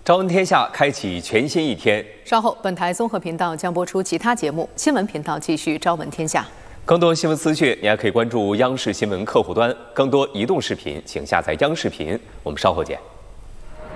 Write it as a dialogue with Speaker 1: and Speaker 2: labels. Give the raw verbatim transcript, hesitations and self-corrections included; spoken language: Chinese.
Speaker 1: 朝闻天下开启全新一天。
Speaker 2: 稍后，本台综合频道将播出其他节目，新闻频道继续朝闻天下。
Speaker 1: 更多新闻资讯，你还可以关注央视新闻客户端。更多移动视频，请下载央视频。我们稍后见。